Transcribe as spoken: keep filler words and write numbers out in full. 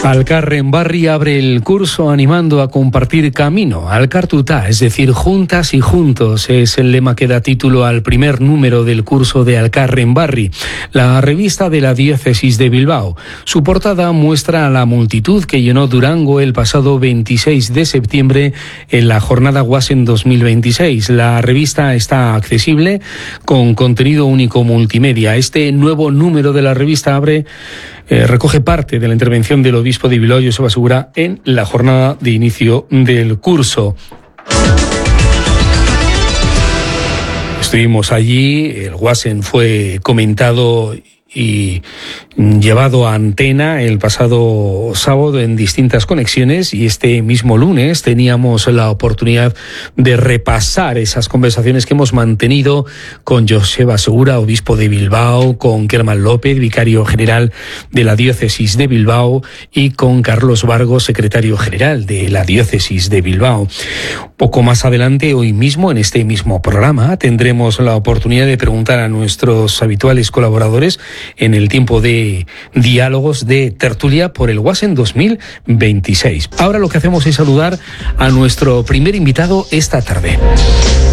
Alcarrenbarri abre el curso animando a compartir camino. Alcartutá, es decir, juntas y juntos, es el lema que da título al primer número del curso de Alcarrenbarri, la revista de la diócesis de Bilbao. Su portada muestra a la multitud que llenó Durango el pasado veintiséis de septiembre en la jornada Wasen dos mil veintiséis. La revista está accesible con contenido único multimedia. Este nuevo número de la revista abre Eh, recoge parte de la intervención del obispo de Bilbao, Joseba Segura, en la jornada de inicio del curso. Estuvimos allí, el Wasen fue comentado y llevado a antena el pasado sábado en distintas conexiones, y este mismo lunes teníamos la oportunidad de repasar esas conversaciones que hemos mantenido con Joseba Segura, obispo de Bilbao, con Kerman López, vicario general de la diócesis de Bilbao, y con Carlos Vargo, secretario general de la diócesis de Bilbao. Poco más adelante, hoy mismo, en este mismo programa, tendremos la oportunidad de preguntar a nuestros habituales colaboradores en el tiempo de diálogos de tertulia por el Wasen dos mil veintiséis. Ahora lo que hacemos es saludar a nuestro primer invitado esta tarde.